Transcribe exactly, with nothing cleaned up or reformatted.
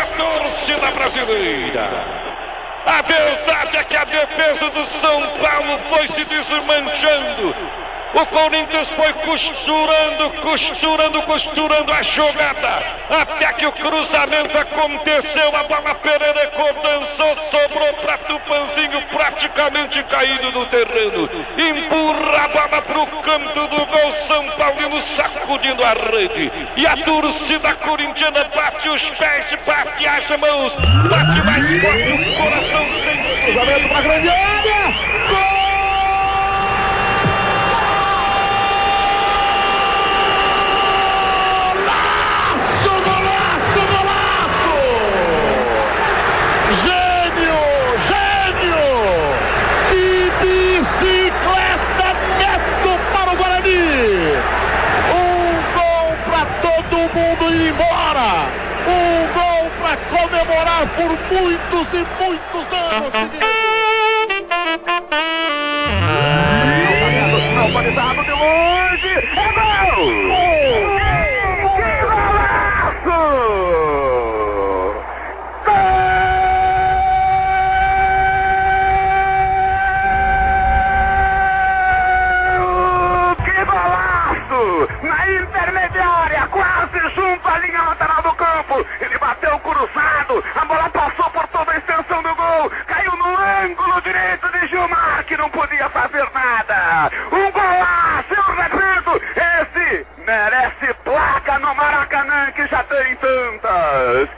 torcida brasileira. A verdade é que a defesa do São Paulo foi se desmanchando. O Corinthians foi costurando, costurando, costurando a jogada, até que o cruzamento aconteceu, a bola Pererecô dançou, sobrou para Tupanzinho praticamente caído no terreno, empurra a bola para o canto do gol, São Paulino sacudindo a rede, e a torcida corintiana bate os pés, bate as mãos, bate mais forte o coração, sem cruzamento para a grande área, gol! Um gol para comemorar por muitos e muitos anos seguidos. Não pode estar de longe. É gol! Que golaço! Gol! Que golaço! Na intermediária, quase junto à linha lateral do campo. Ele bateu cruzado, a bola passou por toda a extensão do gol, caiu no ângulo direito de Gilmar, que não podia fazer nada. Um golaço, eu repito, esse merece placa no Maracanã, que já tem tantas.